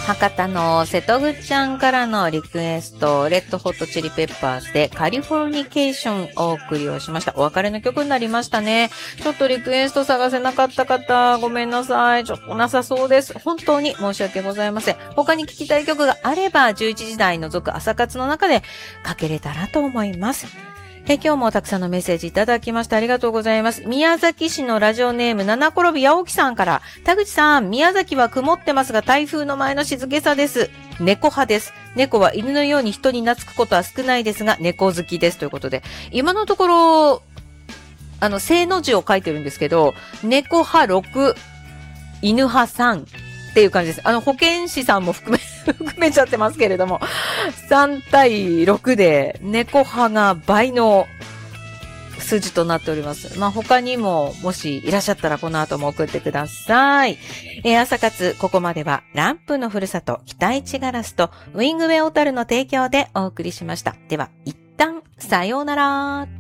博多の瀬戸口ちゃんからのリクエスト、レッドホットチリペッパーズでカリフォルニケーションをお送りをしました。お別れの曲になりましたね。ちょっとリクエスト探せなかった方、ごめんなさい。ちょっとなさそうです。本当に申し訳ございません。他に聴きたい曲があれば、11時台の続朝活の中でかけれたらと思います。今日もたくさんのメッセージいただきましてありがとうございます。宮崎市のラジオネーム七転び八起さんから、田口さん、宮崎は曇ってますが台風の前の静けさです。猫派です。猫は犬のように人に懐くことは少ないですが、猫好きです。ということで、今のところ、正の字を書いてるんですけど、猫派6、犬派3っていう感じです。保健師さんも含めちゃってますけれども、3対6で猫派が倍の数字となっております。他にももしいらっしゃったらこの後も送ってください。朝活、ここまではランプのふるさと北市ガラスとウィングウェイ小樽の提供でお送りしました。では一旦さようなら。